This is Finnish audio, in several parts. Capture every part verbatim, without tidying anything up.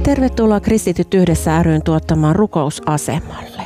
Tervetuloa Kristityt yhdessä ry:n tuottamaan rukousasemalle.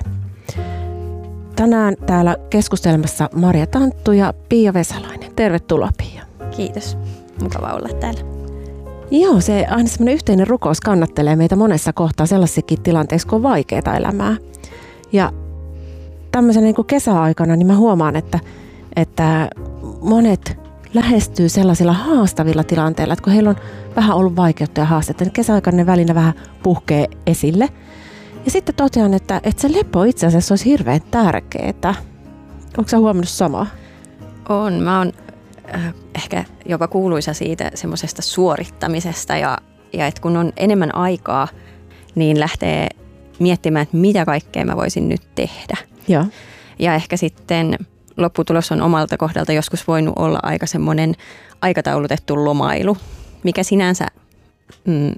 Tänään täällä keskustelemassa Marja Tanttu ja Pia Vesalainen. Tervetuloa, Pia. Kiitos. Mukava olla täällä. Joo, se aina semmoinen yhteinen rukous kannattelee meitä monessa kohtaa sellaisessakin tilanteessa, kun on vaikeaa elämää. Ja tämmöisen niin kuin kesäaikana niin mä huomaan, että, että monet lähestyy sellaisilla haastavilla tilanteilla, että kun heillä on vähän ollut vaikeutta ja haastetta, niin kesäaikana ne välinä vähän puhkee esille. Ja sitten totean, että, että se lepo itse asiassa olisi hirveän tärkeää. Onko sä huomannut samaa? On. Mä oon äh, ehkä jopa kuuluisa siitä semmoisesta suorittamisesta ja, ja että kun on enemmän aikaa, niin lähtee miettimään, että mitä kaikkea mä voisin nyt tehdä. Joo. Ja ehkä sitten lopputulos on omalta kohdalta joskus voinut olla aika semmoinen aikataulutettu lomailu, mikä sinänsä mm,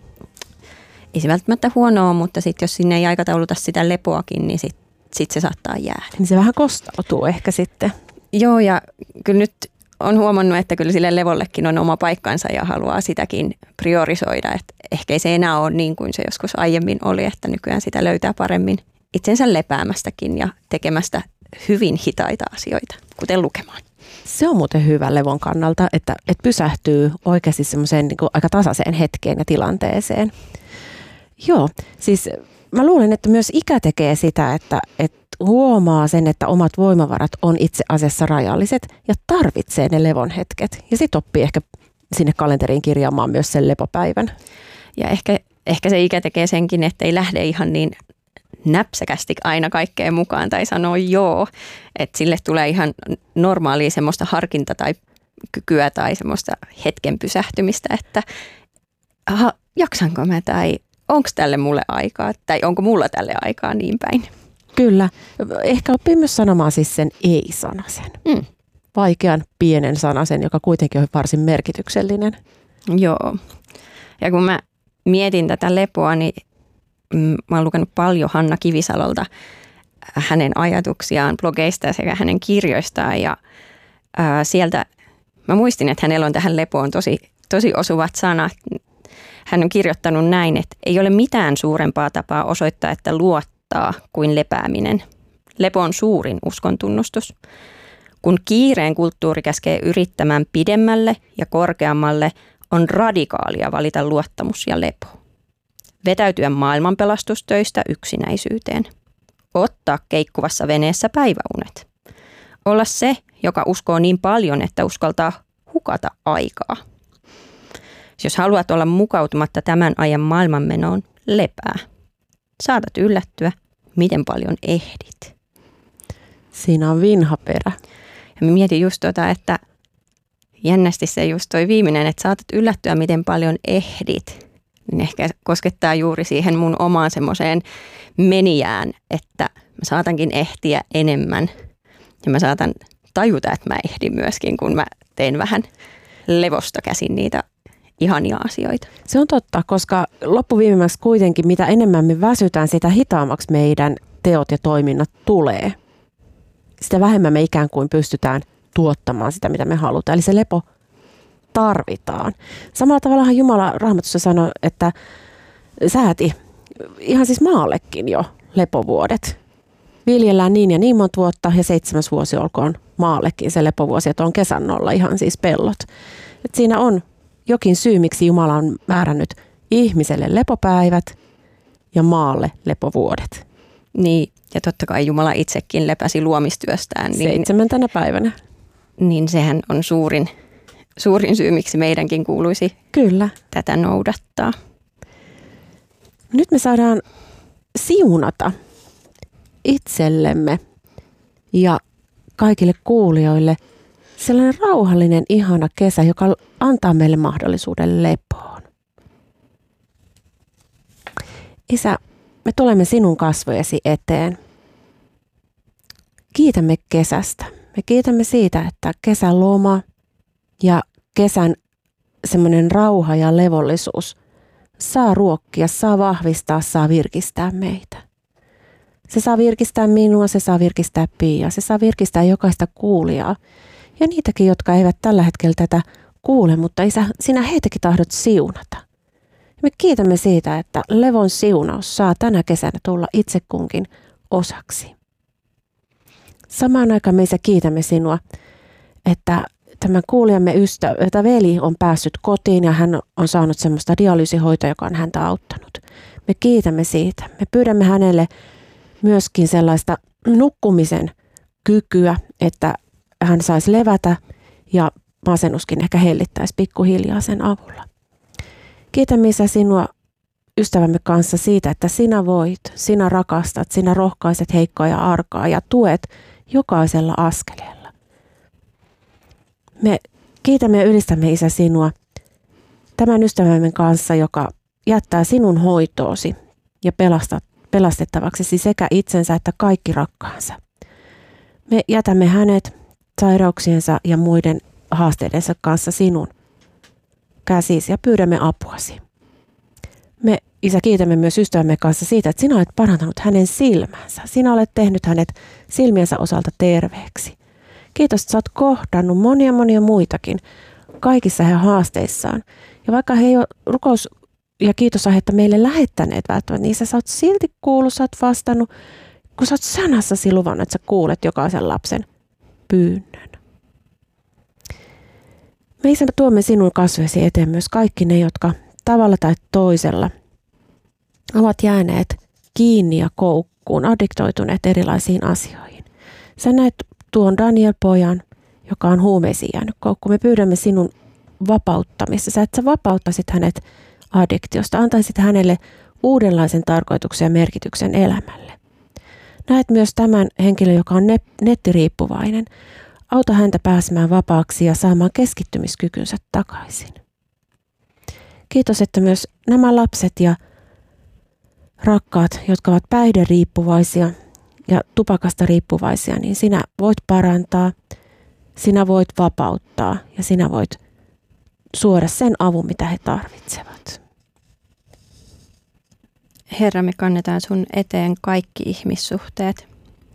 ei se välttämättä huonoa, mutta sitten jos sinne ei aikatauluta sitä lepoakin, niin sitten sit se saattaa jäädä. Niin se vähän kostautuu ehkä sitten. Joo, ja kyllä nyt on huomannut, että kyllä sille levollekin on oma paikkansa ja haluaa sitäkin priorisoida. Että ehkä ei se enää ole niin kuin se joskus aiemmin oli, että nykyään sitä löytää paremmin itsensä lepäämästäkin ja tekemästä hyvin hitaita asioita, kuten lukemaan. Se on muuten hyvä levon kannalta, että, että pysähtyy oikeasti semmoiseen niin kuin aika tasaiseen hetkeen ja tilanteeseen. Joo, siis mä luulen, että myös ikä tekee sitä, että, että huomaa sen, että omat voimavarat on itse asiassa rajalliset ja tarvitsee ne levon hetket. Ja sitten oppii ehkä sinne kalenteriin kirjaamaan myös sen lepopäivän. Ja ehkä, ehkä se ikä tekee senkin, että ei lähde ihan niin näpsäkästi aina kaikkeen mukaan tai sanoo joo, että sille tulee ihan normaalia semmoista harkinta tai kykyä tai semmoista hetken pysähtymistä, että aha, jaksanko mä tai onko tälle mulle aikaa tai onko mulla tälle aikaa niin päin. Kyllä. Ehkä oppii myös sanomaan siis sen ei-sanasen. Mm. Vaikean pienen sanasen, joka kuitenkin on varsin merkityksellinen. Joo. Ja kun mä mietin tätä lepoa, niin mä oon lukenut paljon Hanna Kivisalolta hänen ajatuksiaan blogeista sekä hänen kirjoistaan ja ää, sieltä mä muistin, että hänellä on tähän lepoon tosi, tosi osuvat sanat. Hän on kirjoittanut näin, että ei ole mitään suurempaa tapaa osoittaa, että luottaa kuin lepääminen. Lepo on suurin uskon tunnustus. Kun kiireen kulttuuri käskee yrittämään pidemmälle ja korkeammalle, on radikaalia valita luottamus ja lepo. Vetäytyä maailmanpelastustöistä yksinäisyyteen. Ottaa keikkuvassa veneessä päiväunet. Olla se, joka uskoo niin paljon, että uskaltaa hukata aikaa. Jos haluat olla mukautumatta tämän ajan maailmanmenoon, lepää. Saatat yllättyä, miten paljon ehdit. Siinä on vinha perä. Ja mä mietin just tota, että jännästi se just toi viimeinen, että saatat yllättyä, miten paljon ehdit. Niin ehkä koskettaa juuri siihen mun omaan semmoiseen menijään, että mä saatankin ehtiä enemmän. Ja mä saatan tajuta, että mä ehdin myöskin, kun mä teen vähän levosta käsin niitä ihania asioita. Se on totta, koska loppuviimemmäksi kuitenkin mitä enemmän me väsytään, sitä hitaammaksi meidän teot ja toiminnat tulee. Sitä vähemmän me ikään kuin pystytään tuottamaan sitä, mitä me halutaan. Eli se lepo tarvitaan. Samalla tavallahan Jumala Raamatussa sanoi, että sääti ihan siis maallekin jo lepovuodet. Viljellään niin ja niin monta vuotta ja seitsemäs vuosi olkoon maallekin se lepovuosi, että on kesannolla ihan siis pellot. Et siinä on jokin syy, miksi Jumala on määrännyt ihmiselle lepopäivät ja maalle lepovuodet. Niin, ja totta kai Jumala itsekin lepäsi luomistyöstään. Niin, Seitsemäntenä päivänä. Niin sehän on suurin, suurin syy, miksi meidänkin kuuluisi Kyllä. tätä noudattaa. Nyt me saadaan siunata itsellemme ja kaikille kuulijoille sellainen rauhallinen, ihana kesä, joka antaa meille mahdollisuuden lepoon. Isä, me tulemme sinun kasvojesi eteen. Kiitämme kesästä. Me kiitämme siitä, että kesän loma ja kesän semmoinen rauha ja levollisuus saa ruokkia, saa vahvistaa, saa virkistää meitä. Se saa virkistää minua, se saa virkistää Piaa, se saa virkistää jokaista kuulijaa. Ja niitäkin, jotka eivät tällä hetkellä tätä kuule, mutta Isä, sinä heitäkin tahdot siunata. Me kiitämme siitä, että levon siunaus saa tänä kesänä tulla itse kunkin osaksi. Samaan aikaan me kiitämme sinua, että tämän kuulijamme ystävä, että veli on päässyt kotiin ja hän on saanut semmoista dialyysihoitoa, joka on häntä auttanut. Me kiitämme siitä. Me pyydämme hänelle myöskin sellaista nukkumisen kykyä, että hän saisi levätä ja masennuskin ehkä hellittäisi pikkuhiljaa sen avulla. Kiitämme Isä sinua ystävämme kanssa siitä, että sinä voit, sinä rakastat, sinä rohkaiset heikkoa ja arkaa ja tuet jokaisella askeleella. Me kiitämme ja ylistämme Isä sinua tämän ystävämme kanssa, joka jättää sinun hoitoosi ja pelastat, pelastettavaksesi sekä itsensä että kaikki rakkaansa. Me jätämme hänet sairauksiensa ja muiden haasteidensa kanssa sinun käsisi ja pyydämme apuasi. Me, Isä, kiitämme myös ystävämme kanssa siitä, että sinä olet parantanut hänen silmänsä. Sinä olet tehnyt hänet silmiensä osalta terveeksi. Kiitos, että sä oot kohdannut monia monia muitakin kaikissa heidän haasteissaan. Ja vaikka he ei ole rukous- ja kiitosaihetta meille lähettäneet välttämättä, niin sä oot silti kuullut, sä oot vastannut, kun sä oot sanassasi luvannut, että sä kuulet jokaisen lapsen pyynnön. Me Isä, tuomme sinun kasvesi eteen myös kaikki ne, jotka tavalla tai toisella ovat jääneet kiinni ja koukkuun, addiktoituneet erilaisiin asioihin. Sä näet tuon Daniel-pojan, joka on huumeisiin jäänyt koukkuun. Me pyydämme sinun vapauttamista. Sä, että sä vapauttaisit hänet addiktiosta, antaisit hänelle uudenlaisen tarkoituksen ja merkityksen elämälle. Näet myös tämän henkilön, joka on nettiriippuvainen. Auta häntä pääsemään vapaaksi ja saamaan keskittymiskykynsä takaisin. Kiitos, että myös nämä lapset ja rakkaat, jotka ovat päihderiippuvaisia ja tupakasta riippuvaisia, niin sinä voit parantaa, sinä voit vapauttaa ja sinä voit suoda sen avun, mitä he tarvitsevat. Herra, me kannetaan sun eteen kaikki ihmissuhteet.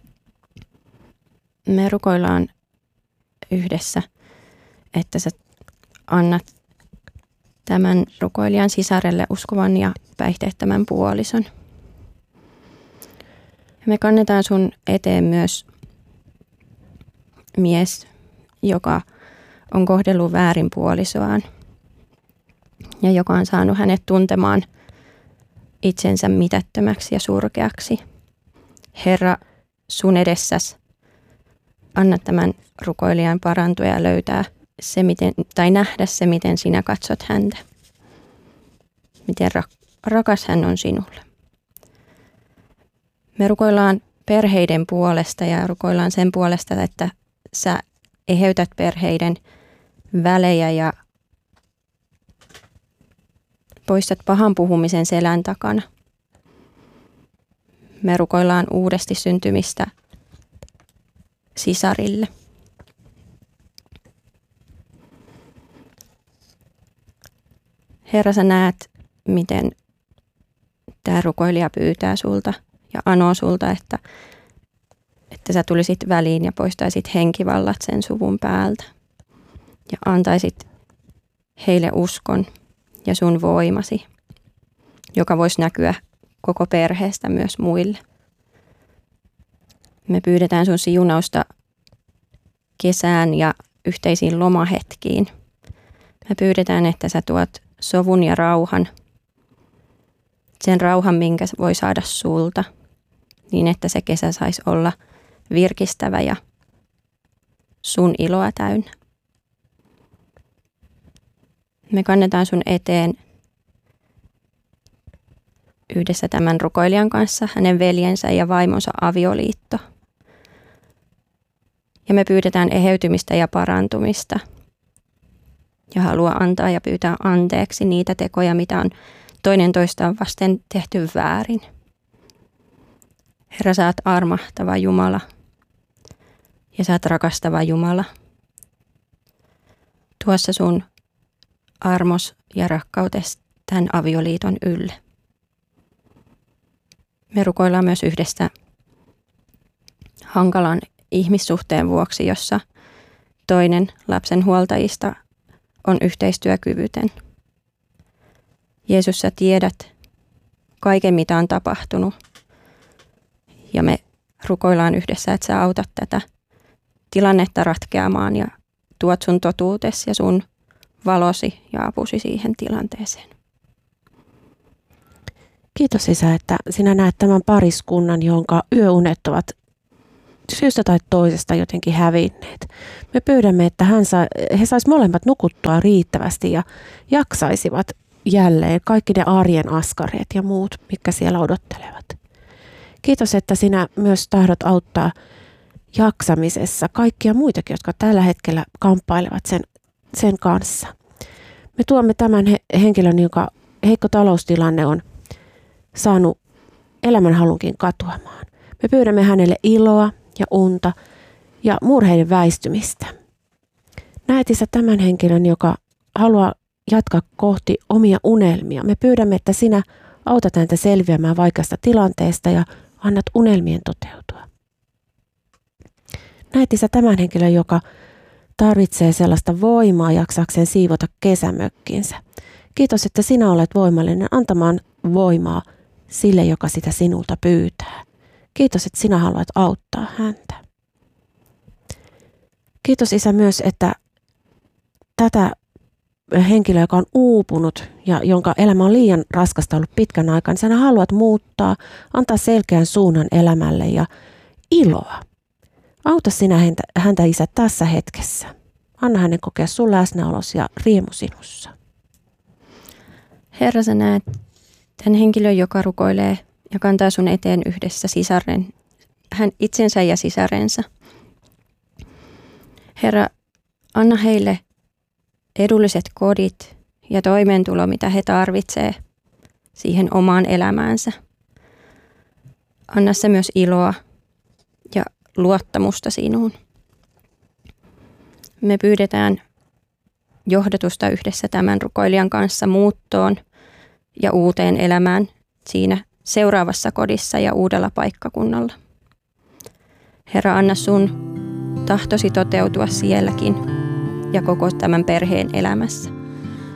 Me rukoillaan yhdessä, että sä annat tämän rukoilijan sisarelle uskovan ja päihteettömän puolison. Me kannetaan sun eteen myös mies, joka on kohdellut väärin puolisoaan ja joka on saanut hänet tuntemaan itsensä mitättömäksi ja surkeaksi. Herra, sun edessäsi anna tämän rukoilijan parantua ja löytää se, miten, tai nähdä se, miten sinä katsot häntä. Miten rak- rakas hän on sinulle. Me rukoillaan perheiden puolesta ja rukoillaan sen puolesta, että sä eheytät perheiden välejä ja poistat pahan puhumisen selän takana. Me rukoillaan uudesti syntymistä sisarille. Herra, sä näet, miten tämä rukoilija pyytää sulta ja anoo sulta, että, että sä tulisit väliin ja poistaisit henkivallat sen suvun päältä. Ja antaisit heille uskon ja sun voimasi, joka voisi näkyä koko perheestä myös muille. Me pyydetään sun siunausta kesään ja yhteisiin lomahetkiin. Me pyydetään, että sä tuot sovun ja rauhan, sen rauhan, minkä voi saada sulta, niin että se kesä saisi olla virkistävä ja sun iloa täynnä. Me kannetaan sun eteen yhdessä tämän rukoilijan kanssa hänen veljensä ja vaimonsa avioliitto. Ja me pyydetään eheytymistä ja parantumista ja halua antaa ja pyytää anteeksi niitä tekoja, mitä on toinen toistaan vasten tehty väärin. Herra, sä oot armahtava Jumala ja sä oot rakastava Jumala. Tuossa sun armos ja rakkautes tämän avioliiton ylle. Me rukoillaan myös yhdessä hankalan ihmissuhteen vuoksi, jossa toinen lapsen huoltajista on yhteistyökyvytön. Jeesus, sä tiedät kaiken, mitä on tapahtunut. Ja me rukoillaan yhdessä, että sä autat tätä tilannetta ratkeamaan ja tuot sun totuutesi ja sun valosi ja apusi siihen tilanteeseen. Kiitos Isä, että sinä näet tämän pariskunnan, jonka yöunet ovat syystä tai toisesta jotenkin hävinneet. Me pyydämme, että hän sa, he saisivat molemmat nukuttua riittävästi ja jaksaisivat jälleen kaikki ne arjen askareet ja muut, mitkä siellä odottelevat. Kiitos, että sinä myös tahdot auttaa jaksamisessa kaikkia muitakin, jotka tällä hetkellä kamppailevat sen, sen kanssa. Me tuomme tämän he, henkilön, jonka heikko taloustilanne on saanut elämänhalunkin katoamaan. Me pyydämme hänelle iloa ja unta ja murheiden väistymistä. Näet Isä tämän henkilön, joka haluaa jatkaa kohti omia unelmia. Me pyydämme, että sinä autat häntä selviämään vaikeasta tilanteesta ja annat unelmien toteutua. Näet Isä tämän henkilön, joka tarvitsee sellaista voimaa jaksakseen siivota kesämökkinsä. Kiitos, että sinä olet voimallinen antamaan voimaa sille, joka sitä sinulta pyytää. Kiitos, että sinä haluat auttaa häntä. Kiitos Isä myös, että tätä henkilöä, joka on uupunut ja jonka elämä on liian raskasta ollut pitkän aikaa, niin sinä haluat muuttaa, antaa selkeän suunnan elämälle ja iloa. Auta sinä häntä, häntä Isä tässä hetkessä. Anna hänen kokea sun läsnäolosi ja riemu sinussa. Herra, sä näet tämän henkilön, joka rukoilee ja kantaa sun eteen yhdessä sisaren, hän itsensä ja sisarensa. Herra, anna heille edulliset kodit ja toimeentulo, mitä he tarvitsee siihen omaan elämäänsä. Anna se myös iloa ja luottamusta sinuun. Me pyydetään johdatusta yhdessä tämän rukoilijan kanssa muuttoon ja uuteen elämään siinä seuraavassa kodissa ja uudella paikkakunnalla. Herra, anna sun tahtosi toteutua sielläkin ja koko tämän perheen elämässä.